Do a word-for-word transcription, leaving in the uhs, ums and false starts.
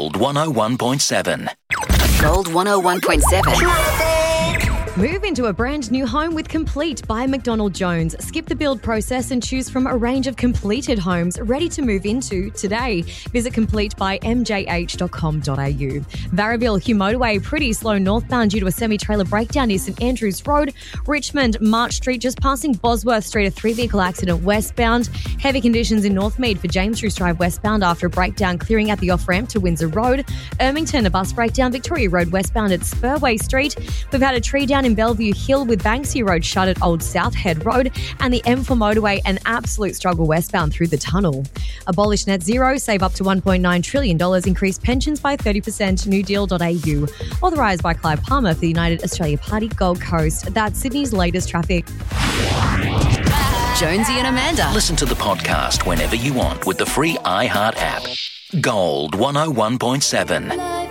Gold one oh one point seven. Gold one oh one point seven. Move into a brand new home with Complete by McDonald Jones. Skip the build process and choose from a range of completed homes ready to move into today. Visit complete by m j h dot com dot a u. Varraville Hugh Motorway, pretty slow northbound due to a semi-trailer breakdown near St Andrews Road. Richmond, March Street, just passing Bosworth Street, a three-vehicle accident westbound. Heavy conditions in Northmead for James Drews Drive westbound after a breakdown clearing at the off-ramp to Windsor Road. Ermington, a bus breakdown, Victoria Road westbound at Spurway Street. We've had a tree down in Bellevue Hill with Banksy Road shut at Old South Head Road, and the M four motorway an absolute struggle westbound through the tunnel. Abolish net zero, save up to one point nine trillion dollars, increase pensions by thirty percent, new deal dot a u. Authorised by Clive Palmer for the United Australia Party Gold Coast. That's Sydney's latest traffic. Jonesy and Amanda. Listen to the podcast whenever you want with the free iHeart app. Gold one oh one point seven.